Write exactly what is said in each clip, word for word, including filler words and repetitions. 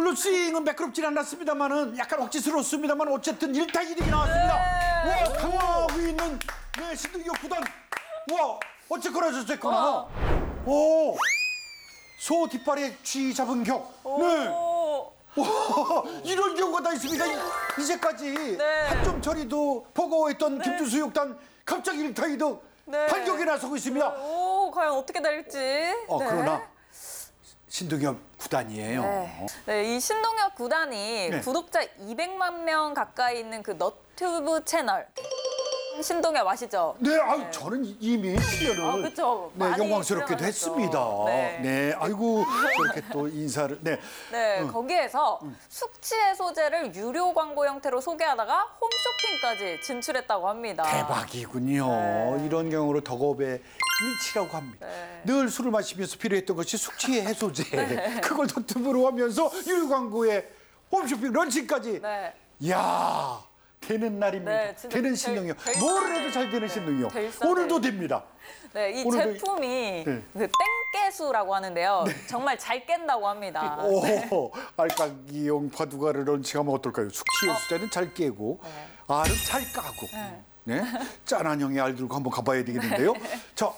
스윙은 매끄럽진 않았습니다만은 약간 억지스러웠습니다만 어쨌든 일 타 이득이 나왔습니다. 네. 와, 강하고 있는 네, 신동엽 구단. 와, 어쨌거나 저쨌거나. 오, 소 뒷발에 쥐 잡은 격. 네. 오. 와, 이런 경우가 다 있습니다. 이- 이제까지 네. 한 점 처리도 버거워했던 김주수 육단 갑자기 일 타 이득 네. 반격에 나서고 있습니다. 오, 과연 어떻게 될지. 어, 네. 그러나 신동엽 구단이에요. 네. 네, 이 신동엽 구단이 네. 구독자 이백만 명 가까이 있는 그 너튜브 채널 신동엽 아시죠? 네, 아유, 저는 이미 출연을 아, 그쵸. 네, 많이 영광스럽게도 출연하셨죠. 했습니다. 네. 네. 아이고 저렇게 또 인사를 네. 네, 응. 거기에서 숙취 해소제를 유료 광고 형태로 소개하다가 홈쇼핑까지 진출했다고 합니다. 대박이군요. 네. 이런 경우로 덕업의 일치라고 합니다. 네. 늘 술을 마시면서 필요했던 것이 숙취 해소제. 그걸 너튜브로 하면서 유료 광고에 홈쇼핑 런칭까지. 네. 이야, 되는 날입니다. 네, 진짜 되는 될- 신동엽. 될 뭘 싸네. 해도 잘 되는 네, 신동엽. 될 싸네. 오늘도 됩니다. 네, 이 오늘도 제품이 네. 그 땡깨수라고 하는데요. 정말 잘 깬다고 합니다. 오, 알까기용 바둑알을 런칭하면 어떨까요? 숙취 해소제는 잘 깨고 네. 알은 잘 까고. 네. 네, 짠한 형의 알 들고 한번 가봐야 되겠는데요. 자,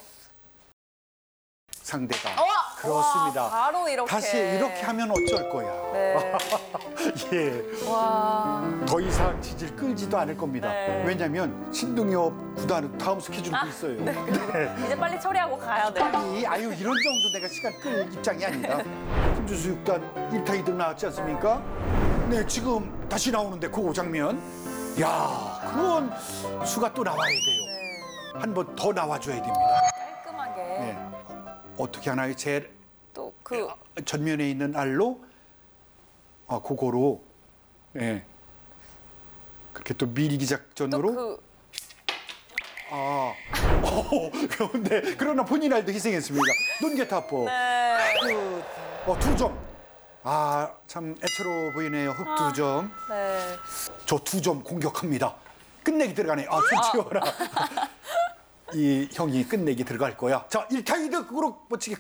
상대가 어! 그렇습니다. 와, 바로 이렇게. 다시 이렇게 하면 어쩔 거야. 네. 예, 와. 더 이상 지질 끌지도 않을 겁니다. 네. 왜냐하면 신동엽 구단 다음 스케줄도 있어요. 네. 이제 빨리 처리하고 가야 돼요. 빨리 아유 이런 정도 내가 시간 끌 입장이 아니다. 김주수 육단 일 타 이득 나왔지 않습니까? 네, 지금 다시 나오는데 그 장면. 야, 그건 수가 또 나와야 돼요. 네. 한 번 더 나와줘야 됩니다. 깔끔하게. 네. 어떻게 하나요? 제일 또 그 전면에 있는 알로 아 그거로 예 그렇게 또 밀기 작전으로 또 그 아 어, 그런데 그러나 본인 알도 희생했습니다. 눈개타포 네. 그, 어, 두 점. 아 참 애처로 보이네요. 흑 두 점. 네. 저 두 점 공격합니다. 끝내기 들어가네. 아, 좀 치워라. 이 형이 끝내기 들어갈 거야. 자, 일 타 이득 그로 멋지게